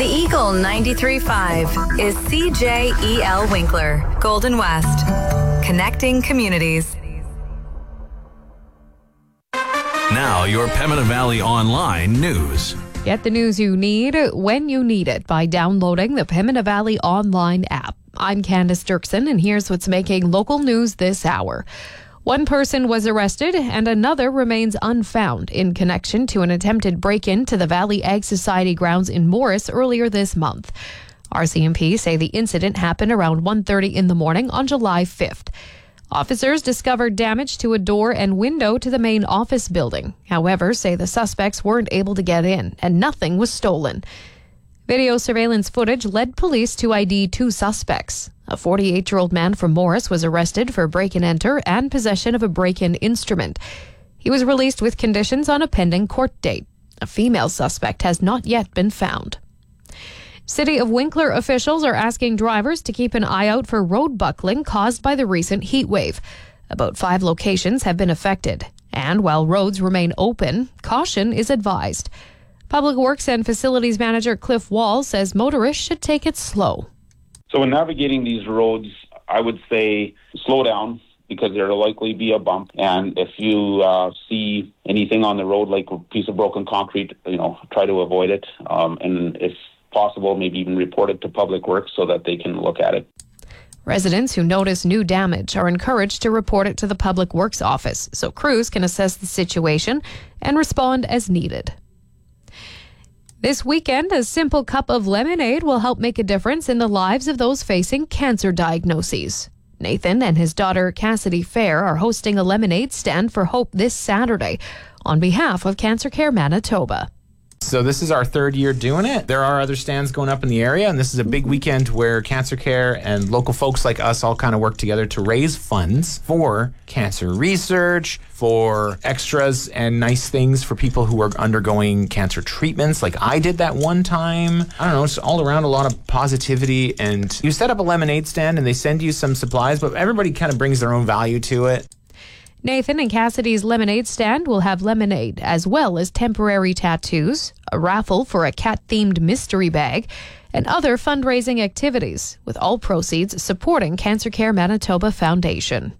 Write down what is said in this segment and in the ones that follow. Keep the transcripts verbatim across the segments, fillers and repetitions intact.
The Eagle ninety-three point five is C J E L Winkler, Golden West, connecting communities. Now, your Pembina Valley Online news. Get the news you need when you need it by downloading the Pembina Valley Online app. I'm Candace Dirksen, and here's what's making local news this hour. One person was arrested and another remains unfound in connection to an attempted break-in to the Valley Ag Society grounds in Morris earlier this month. R C M P say the incident happened around one thirty in the morning on July fifth. Officers discovered damage to a door and window to the main office building. However, say the suspects weren't able to get in and nothing was stolen. Video surveillance footage led police to I D two suspects. A forty-eight-year-old man from Morris was arrested for break-and-enter and possession of a break-in instrument. He was released with conditions on a pending court date. A female suspect has not yet been found. City of Winkler officials are asking drivers to keep an eye out for road buckling caused by the recent heat wave. About five locations have been affected, and while roads remain open, caution is advised. Public Works and Facilities Manager Cliff Wall says motorists should take it slow. So when navigating these roads, I would say slow down because there'll likely be a bump. And if you uh, see anything on the road like a piece of broken concrete, you know, try to avoid it. Um, and if possible, maybe even report it to Public Works so that they can look at it. Residents who notice new damage are encouraged to report it to the Public Works office so crews can assess the situation and respond as needed. This weekend, a simple cup of lemonade will help make a difference in the lives of those facing cancer diagnoses. Nathan and his daughter Cassidy Fair are hosting a lemonade stand for hope this Saturday on behalf of Cancer Care Manitoba. So this is our third year doing it. There are other stands going up in the area, and this is a big weekend where Cancer Care and local folks like us all kind of work together to raise funds for cancer research, for extras and nice things for people who are undergoing cancer treatments. Like I did that one time. I don't know, it's all around a lot of positivity. And you set up a lemonade stand and they send you some supplies, but everybody kind of brings their own value to it. Nathan and Cassidy's lemonade stand will have lemonade as well as temporary tattoos, a raffle for a cat-themed mystery bag, and other fundraising activities, with all proceeds supporting Cancer Care Manitoba Foundation.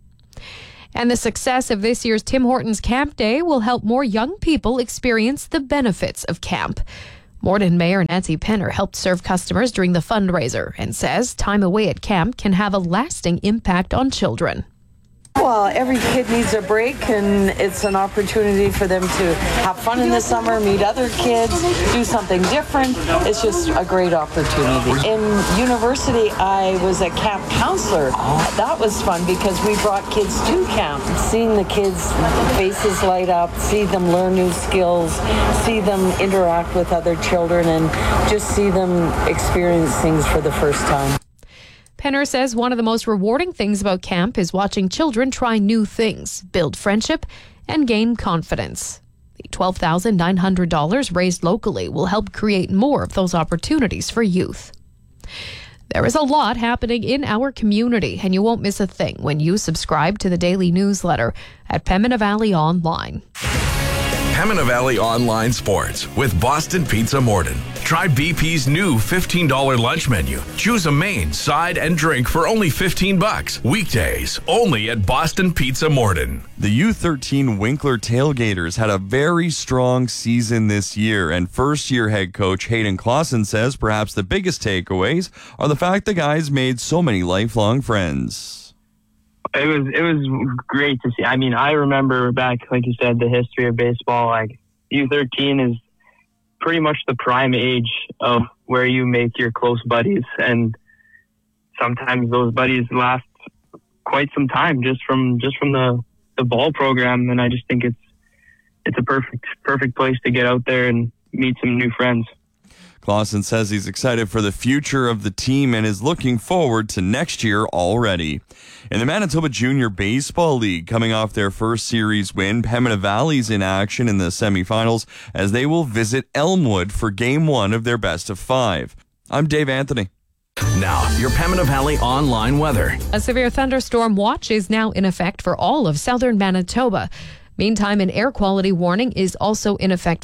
And the success of this year's Tim Hortons Camp Day will help more young people experience the benefits of camp. Morden Mayor Nancy Penner helped serve customers during the fundraiser and says time away at camp can have a lasting impact on children. Well, every kid needs a break, and it's an opportunity for them to have fun in the summer, meet other kids, do something different. It's just a great opportunity. In university, I was a camp counselor. That was fun because we brought kids to camp. Seeing the kids' faces light up, see them learn new skills, see them interact with other children, and just see them experience things for the first time. Penner says one of the most rewarding things about camp is watching children try new things, build friendship, and gain confidence. The twelve thousand nine hundred dollars raised locally will help create more of those opportunities for youth. There is a lot happening in our community, and you won't miss a thing when you subscribe to the daily newsletter at Pembina Valley Online. Pembina Valley Online Sports with Boston Pizza Morden. Try B P's new fifteen dollars lunch menu. Choose a main, side, and drink for only fifteen bucks. Weekdays, only at Boston Pizza Morden. The U thirteen Winkler Tailgaters had a very strong season this year, and first-year head coach Hayden Clausen says perhaps the biggest takeaways are the fact the guys made so many lifelong friends. It was it was great to see. I mean, I remember back, like you said, the history of baseball. Like U thirteen is pretty much the prime age of where you make your close buddies, and sometimes those buddies last quite some time just from just from the, the ball program. And I just think it's it's a perfect perfect place to get out there and meet some new friends. Clausen says he's excited for the future of the team and is looking forward to next year already. In the Manitoba Junior Baseball League, coming off their first series win, Pembina Valley's in action in the semifinals as they will visit Elmwood for game one of their best of five. I'm Dave Anthony. Now, your Pembina Valley Online weather. A severe thunderstorm watch is now in effect for all of southern Manitoba. Meantime, an air quality warning is also in effect